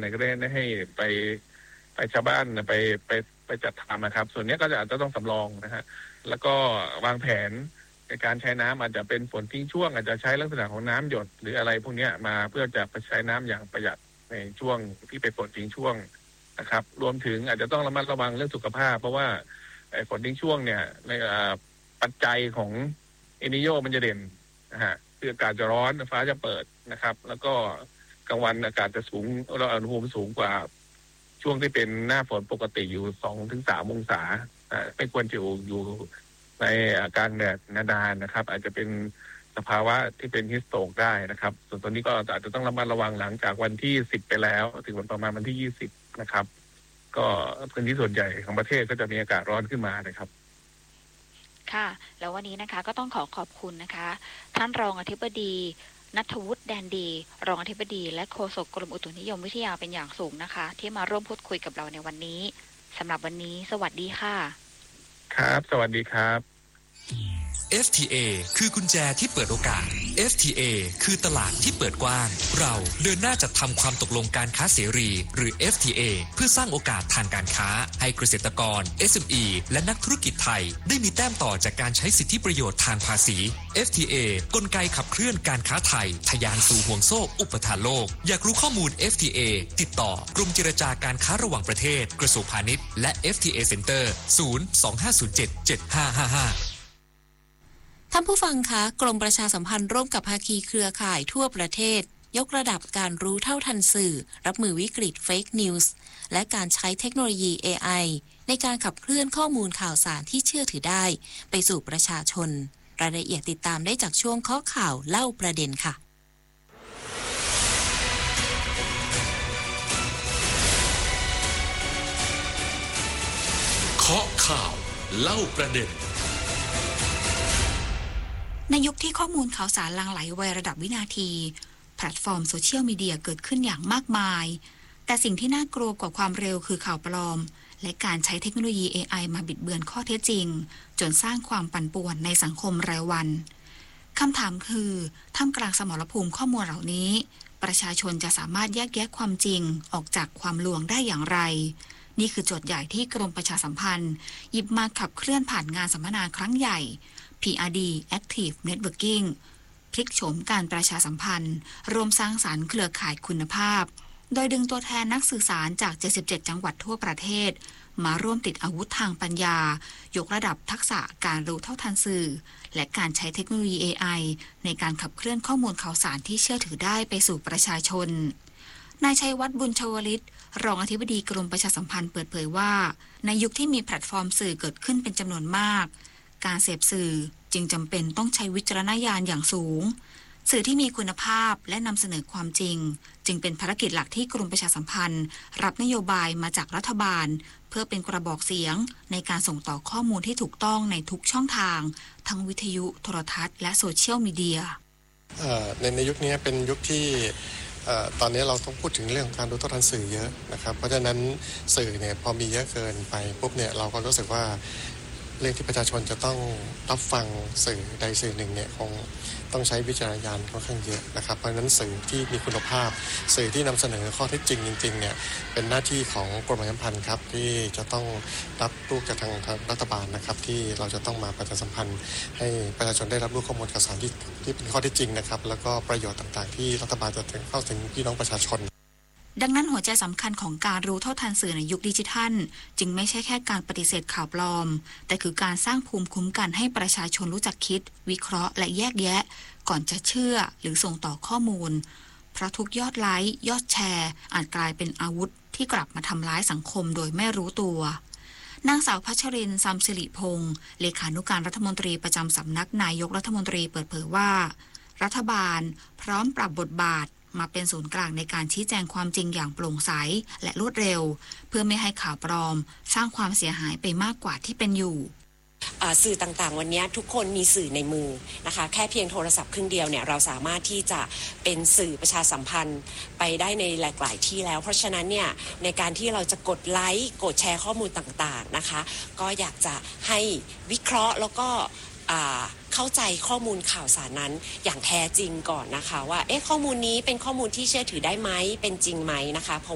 ไหนก็ได้ให้ไปชาวบ้านไปจัดทำนะครับส่วนนี้ก็อาจจะต้องสำรองนะฮะแล้วก็วางแผนในการใช้น้ำอาจจะเป็นฝนทิ้งช่วงอาจจะใช้ลักษณะของน้ำหยดหรืออะไรพวกนี้มาเพื่อจะไปใช้น้ำอย่างประหยัดในช่วงที่เป็นฝนทิ้งช่วงนะครับรวมถึงอาจจะต้องระมัดระวังเรื่องสุขภาพเพราะว่าฝนทิ้งช่วงเนี่ยในปัจจัยของเอนิโญมันจะเด่นนะฮะคืออากาศจะร้อนฟ้าจะเปิดนะครับแล้วก็กลางวันอากาศจะสูงแล้วอุณหภูมิสูงกว่าช่วงที่เป็นหน้าฝนปกติอยู่ 2-3 องศาไม่ควรจะอยู่ในกลางแดดนานๆนะครับอาจจะเป็นสภาวะที่เป็นฮิสโตรกได้นะครับส่วนตัวนี้ก็อาจจะต้องระมัดระวังหลังจากวันที่10ไปแล้วถึงวันประมาณวันที่20นะครับก็พื้นที่ส่วนใหญ่ของประเทศก็จะมีอากาศร้อนขึ้นมานะครับค่ะแล้ววันนี้นะคะก็ต้องขอบคุณนะคะท่านรองอธิบดีณัฐวุฒิแดนดีรองอธิบดีและโฆษกกรมอุตุนิยมวิทยาเป็นอย่างสูงนะคะที่มาร่วมพูดคุยกับเราในวันนี้สำหรับวันนี้สวัสดีค่ะครับสวัสดีครับ FTA คือกุญแจที่เปิดโอกาส FTA คือตลาดที่เปิดกว้างเราเดินหน้าจัดทำความตกลงการค้าเสรีหรือ FTA เพื่อสร้างโอกาสทางการค้าให้เกษตรกร SME และนักธุรกิจไทยได้มีแต้มต่อจากการใช้สิทธิประโยชน์ทางภาษี FTA กลไกขับเคลื่อนการค้าไทยทะยานสู่ห่วงโซ่อุปทานโลกอยากรู้ข้อมูล FTA ติดต่อกรมเจรจาการค้าระหว่างประเทศกระทรวงพาณิชย์และ FTA Center 025077555 ท่านผู้ฟังคะกรมประชาสัมพันธ์ร่วมกับภาคีเครือข่ายทั่วประเทศยกระดับการรู้เท่าทันสื่อรับมือวิกฤตเฟกนิวส์และการใช้เทคโนโลยี AI ในการขับเคลื่อนข้อมูลข่าวสารที่เชื่อถือได้ไปสู่ประชาชนรายละเอียดติดตามได้จากช่วงข้อข่าวเล่าประเด็นค่ะเคาะข่าวเล่าประเด็นในยุคที่ข้อมูลข่าวสารหลั่งไหลไวระดับวินาทีแพลตฟอร์มโซเชียลมีเดียเกิดขึ้นอย่างมากมายแต่สิ่งที่น่ากลัวกว่าความเร็วคือข่าวปลอมและการใช้เทคโนโลยี AI มาบิดเบือนข้อเท็จจริงจนสร้างความปั่นป่วนในสังคมรายวันคำถามคือท่ามกลางสมรภูมิข้อมูลเหล่านี้ประชาชนจะสามารถแยกแยะความจริงออกจากความลวงได้อย่างไรนี่คือโจทย์ใหญ่ที่กรมประชาสัมพันธ์หยิบมาขับเคลื่อนผ่านงานสัมมนาครั้งใหญ่PRD Active Networking พลิกโฉมการประชาสัมพันธ์ร่วมสร้างสรรค์เครือข่ายคุณภาพโดยดึงตัวแทนนักสื่อสารจาก77จังหวัดทั่วประเทศมาร่วมติดอาวุธทางปัญญายกระดับทักษะการรู้เท่าทันสื่อและการใช้เทคโนโลยี AI ในการขับเคลื่อนข้อมูลข่าวสารที่เชื่อถือได้ไปสู่ประชาชนนายชัยวัฒน์บุญชวลิตรองอธิบดีกรมประชาสัมพันธ์เปิดเผยว่าในยุคที่มีแพลตฟอร์มสื่อเกิดขึ้นเป็นจำนวนมากการเสพสื่อจึงจำเป็นต้องใช้วิจารณญาณอย่างสูงสื่อที่มีคุณภาพและนำเสนอความจริงจึงเป็นภารกิจหลักที่กรมประชาสัมพันธ์รับนโยบายมาจากรัฐบาลเพื่อเป็นกระบอกเสียงในการส่งต่อข้อมูลที่ถูกต้องในทุกช่องทางทั้งวิทยุโทรทัศน์และโซเชียลมีเดียในยุคนี้เป็นยุคที่ตอนนี้เราต้องพูดถึงเรื่องของการรู้เท่าทันสื่อเยอะนะครับเพราะฉะนั้นสื่อเนี่ยพอมีเยอะเกินไปปุ๊บเนี่ยเราก็รู้สึกว่าเรื่องที่ประชาชนจะต้องรับฟังสื่อใดสื่อหนึ่งเนี่ยคงต้องใช้วิจารณญาณค่อนข้างเยอะนะครับเพราะฉะนั้นสื่อที่มีคุณภาพสื่อที่นำเสนอข้อเท็จจริงจริงๆเนี่ยเป็นหน้าที่ของกรมประชาสัมพันธ์ครับที่จะต้องรับรู้จากทางรัฐบาลนะครับที่เราจะต้องมาประชาสัมพันธ์ให้ประชาชนได้รับรู้ข้อมูลข่าวสารที่เป็นข้อเท็จจริงนะครับแล้วก็ประโยชน์ต่างๆที่รัฐบาลจะเข้าถึงพี่น้องประชาชนดังนั้นหัวใจสำคัญของการรู้เท่าทันสื่อในยุคดิจิทัลจึงไม่ใช่แค่การปฏิเสธข่าวปลอมแต่คือการสร้างภูมิคุ้มกันให้ประชาชนรู้จักคิดวิเคราะห์และแยกแยะก่อนจะเชื่อหรือส่งต่อข้อมูลเพราะทุกยอดไลค์ยอดแชร์อาจกลายเป็นอาวุธที่กลับมาทำร้ายสังคมโดยไม่รู้ตัวนางสาวพัชรินทร์ ซัมสิริพงศ์เลขานุการรัฐมนตรีประจำสำนักนายกรัฐมนตรีเปิดเผยว่ารัฐบาลพร้อมปรับบทบาทมาเป็นศูนย์กลางในการชี้แจงความจริงอย่างโปร่งใสและรวดเร็วเพื่อไม่ให้ข่าวปลอมสร้างความเสียหายไปมากกว่าที่เป็นอยู่สื่อต่างๆวันนี้ทุกคนมีสื่อในมือนะคะแค่เพียงโทรศัพท์เครื่องเดียวเนี่ยเราสามารถที่จะเป็นสื่อประชาสัมพันธ์ไปได้ในหลายๆที่แล้วเพราะฉะนั้นเนี่ยในการที่เราจะกดไลค์กดแชร์ข้อมูลต่างๆนะคะก็อยากจะให้วิเคราะห์แล้วก็เข้าใจข้อมูลข่าวสารนั้นอย่างแท้จริงก่อนนะคะว่าข้อมูลนี้เป็นข้อมูลที่เชื่อถือได้ไหมเป็นจริงไหมนะคะ